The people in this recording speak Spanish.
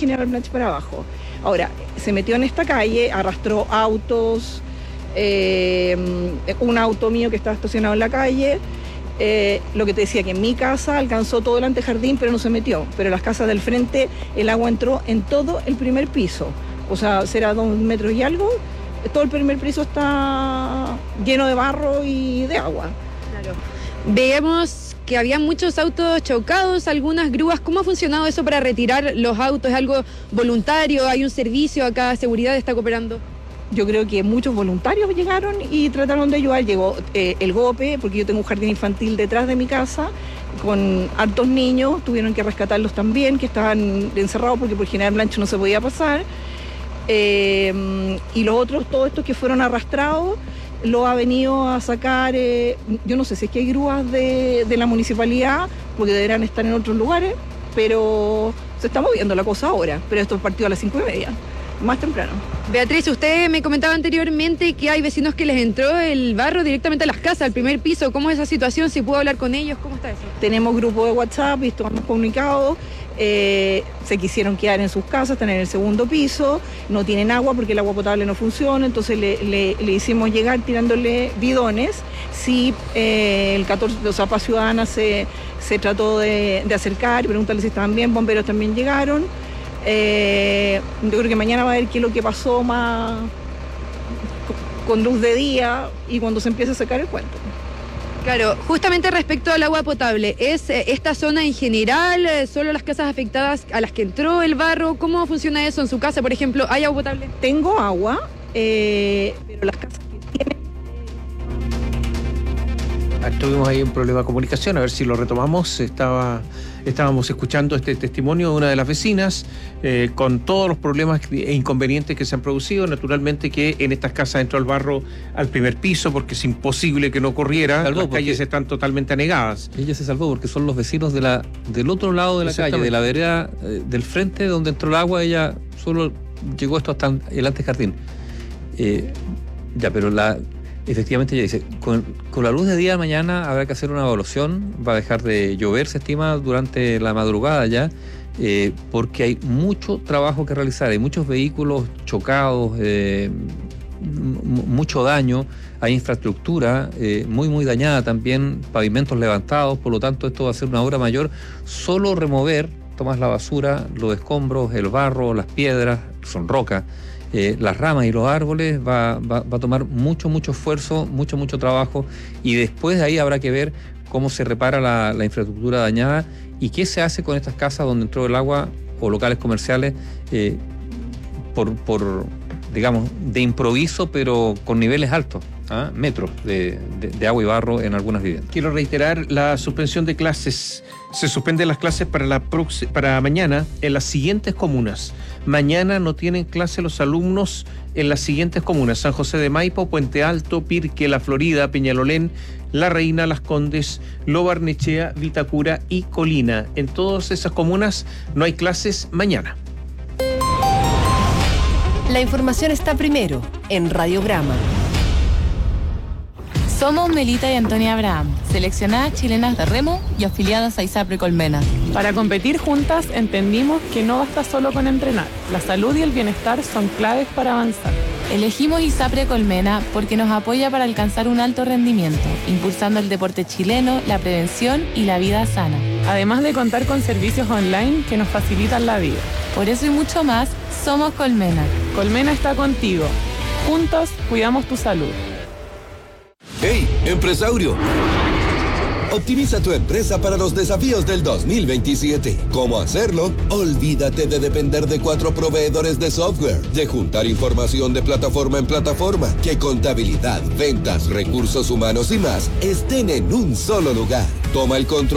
General Blanche para abajo. Ahora, se metió en esta calle, arrastró autos, un auto mío que estaba estacionado en la calle. Lo que te decía, que en mi casa alcanzó todo el antejardín, pero no se metió. Pero en las casas del frente el agua entró en todo el primer piso. O sea, será 2 metros y algo. Todo el primer piso está lleno de barro y de agua. Claro. Veíamos que había muchos autos chocados, algunas grúas. ¿Cómo ha funcionado eso para retirar los autos? ¿Es algo voluntario? ¿Hay un servicio acá? ¿Seguridad está cooperando? Yo creo que muchos voluntarios llegaron y trataron de ayudar. Llegó el GOPE, porque yo tengo un jardín infantil detrás de mi casa, con hartos niños. Tuvieron que rescatarlos también, que estaban encerrados porque por General Blanche no se podía pasar. Y los otros, todos estos que fueron arrastrados, lo ha venido a sacar, yo no sé si es que hay grúas de la municipalidad, porque deberán estar en otros lugares, pero se está moviendo la cosa ahora. Pero esto partió a las 5:30, más temprano. Beatriz, usted me comentaba anteriormente que hay vecinos que les entró el barro directamente a las casas, al primer piso. ¿Cómo es esa situación? ¿Se pudo hablar con ellos? ¿Cómo está eso? Tenemos grupo de WhatsApp y estamos comunicados. Se quisieron quedar en sus casas, están en el segundo piso, no tienen agua porque el agua potable no funciona, entonces le hicimos llegar tirándole bidones. Sí, el 14, o sea, Paz Ciudadana se trató de acercar y preguntarle si estaban bien, bomberos también llegaron. Yo creo que mañana va a ver qué es lo que pasó más con luz de día y cuando se empiece a sacar el cuento. Claro, justamente respecto al agua potable, ¿es esta zona en general, solo las casas afectadas a las que entró el barro? ¿Cómo funciona eso en su casa, por ejemplo? ¿Hay agua potable? Tengo agua, pero las casas que tienen... Tuvimos ahí un problema de comunicación, a ver si lo retomamos. Estábamos escuchando este testimonio de una de las vecinas con todos los problemas e inconvenientes que se han producido. Naturalmente que en estas casas entró el barro al primer piso porque es imposible que no corriera. Las calles están totalmente anegadas. Ella se salvó porque son los vecinos del otro lado de la calle, de la vereda del frente donde entró el agua. Ella solo llegó esto hasta el antejardín. Pero efectivamente ella dice, con la luz de día mañana habrá que hacer una evaluación, va a dejar de llover, se estima, durante la madrugada ya, porque hay mucho trabajo que realizar, hay muchos vehículos chocados, mucho daño, hay infraestructura muy dañada también, pavimentos levantados, por lo tanto esto va a ser una obra mayor. Solo remover, tomas la basura, los escombros, el barro, las piedras, son rocas, las ramas y los árboles, va a tomar mucho esfuerzo, mucho trabajo, y después de ahí habrá que ver cómo se repara la infraestructura dañada y qué se hace con estas casas donde entró el agua o locales comerciales por digamos, de improviso, pero con niveles altos, metros de agua y barro en algunas viviendas. Quiero reiterar la suspensión de clases. Se suspenden las clases para mañana en las siguientes comunas. Mañana no tienen clase los alumnos en las siguientes comunas: San José de Maipo, Puente Alto, Pirque, La Florida, Peñalolén, La Reina, Las Condes, Lo Barnechea, Vitacura y Colina. En todas esas comunas no hay clases mañana. La información está primero en Radiograma. Somos Melita y Antonia Abraham, seleccionadas chilenas de remo y afiliadas a ISAPRE Colmena. Para competir juntas entendimos que no basta solo con entrenar. La salud y el bienestar son claves para avanzar. Elegimos ISAPRE Colmena porque nos apoya para alcanzar un alto rendimiento, impulsando el deporte chileno, la prevención y la vida sana. Además de contar con servicios online que nos facilitan la vida. Por eso y mucho más, somos Colmena. Colmena está contigo. Juntos cuidamos tu salud. ¡Hey, empresario! Optimiza tu empresa para los desafíos del 2027. ¿Cómo hacerlo? Olvídate de depender de 4 proveedores de software, de juntar información de plataforma en plataforma, que contabilidad, ventas, recursos humanos y más estén en un solo lugar. Toma el control